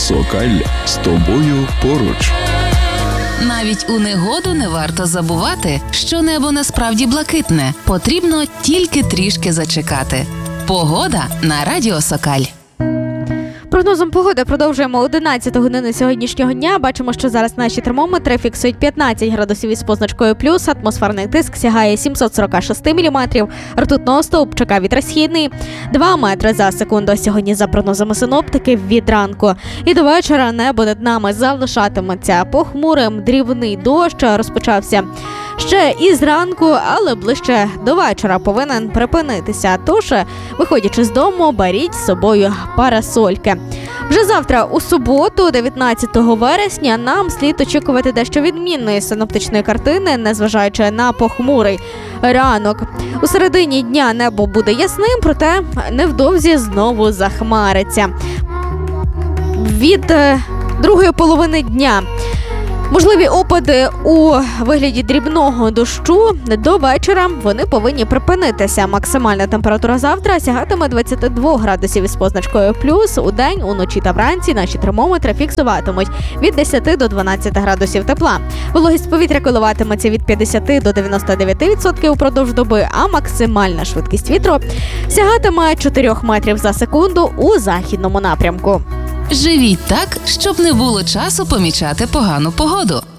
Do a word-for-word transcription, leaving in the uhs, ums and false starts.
Сокаль з тобою поруч. Навіть у негоду не варто забувати, що небо насправді блакитне. Потрібно тільки трішки зачекати. Погода на Радіо Сокаль. Прогнозом погоди продовжуємо одинадцяту годину сьогоднішнього дня. Бачимо, що зараз наші термометри фіксують п'ятнадцять градусів із позначкою плюс, атмосферний тиск сягає сімсот сорок шість міліметрів, ртутного стовпчика вітер східний два метри за секунду. Сьогодні, за прогнозами синоптики, від ранку і до вечора небо над нами залишатиметься похмурим, дрібний дощ розпочався ще і зранку, але ближче до вечора повинен припинитися. Тож, виходячи з дому, беріть з собою парасольки. Вже завтра, у суботу, дев'ятнадцятого вересня, нам слід очікувати дещо відмінної синоптичної картини, незважаючи на похмурий ранок. У середині дня небо буде ясним, проте невдовзі знову захмариться. Від другої половини дня можливі опади у вигляді дрібного дощу. До вечора вони повинні припинитися. Максимальна температура завтра сягатиме двадцять два градусів із позначкою плюс. У день, уночі та вранці наші термометри фіксуватимуть від десяти до дванадцяти градусів тепла. Вологість повітря коливатиметься від п'ятдесят до дев'яноста дев'яти відсотків упродовж доби, а максимальна швидкість вітру сягатиме чотири метрів за секунду у західному напрямку. Живіть так, щоб не було часу помічати погану погоду.